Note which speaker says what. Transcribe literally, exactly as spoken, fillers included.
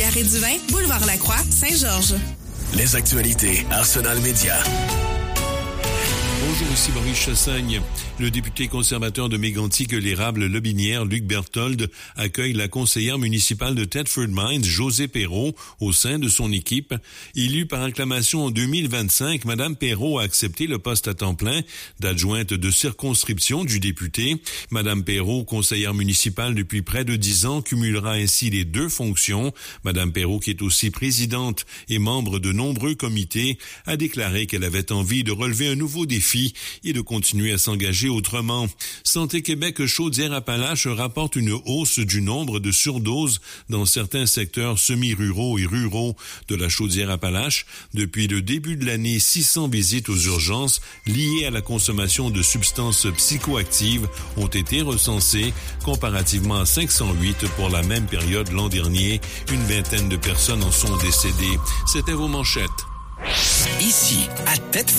Speaker 1: Carré du Vin, Boulevard Lacroix, Saint-Georges.
Speaker 2: Les actualités Arsenal Média.
Speaker 3: Bonjour, ici Maurice Chassagne. Le député conservateur de Mégantic-l'Érable-Lobinière, Luc Berthold, accueille la conseillère municipale de Thetford Mines, Josée Perrault, au sein de son équipe. Élue par acclamation en deux mille vingt-cinq, Mme Perrault a accepté le poste à temps plein d'adjointe de circonscription du député. Mme Perrault, conseillère municipale depuis près de dix ans, cumulera ainsi les deux fonctions. Mme Perrault, qui est aussi présidente et membre de nombreux comités, a déclaré qu'elle avait envie de relever un nouveau défi et de continuer à s'engager autrement. Santé Québec Chaudière-Appalaches rapporte une hausse du nombre de surdoses dans certains secteurs semi-ruraux et ruraux de la Chaudière-Appalaches. Depuis le début de l'année, six cents visites aux urgences liées à la consommation de substances psychoactives ont été recensées, comparativement à cinq cent huit pour la même période l'an dernier. Une vingtaine de personnes en sont décédées. C'était vos manchettes.
Speaker 2: Ici, à Thetford.